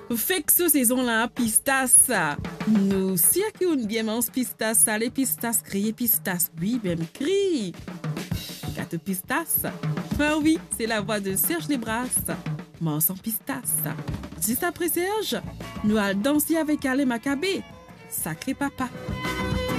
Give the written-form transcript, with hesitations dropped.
Fait que ce saison là, pistas, nous circulons bien mans pistas, salé pistas, crié pistas, oui, même cri. Gâteau pistas. Ah oui, c'est la voix de Serge Desbrasses. Mors sans pistas. Juste après Serge, nous allons danser avec Ale Macabé. Sacré papa.